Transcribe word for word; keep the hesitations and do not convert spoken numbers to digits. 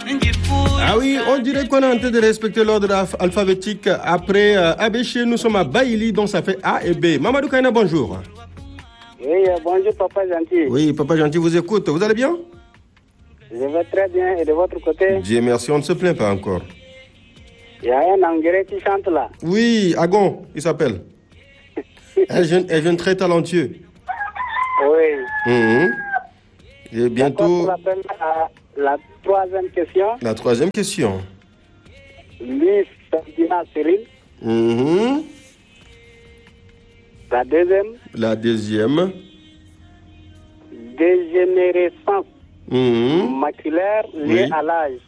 Ah oui, on dirait qu'on est en train de respecter l'ordre alphabétique. Après euh, A B C, nous sommes à Baïli, donc ça fait A et B. Mamadou Kaina, bonjour. Oui, bonjour Papa Gentil. Oui, Papa Gentil vous écoute. Vous allez bien? Je vais très bien. Et de votre côté? Dieu merci, on ne se plaint pas encore. Il y a un Anglais qui chante là. Oui, Agon, il s'appelle. un, jeune, un jeune très talentueux. Oui. Mmh. Et bientôt... La, la troisième question. La troisième question. Luis Ferdinand Cyril. Mmh. La deuxième. La deuxième. Dégénérescence mmh. maculaire liée oui. à l'âge.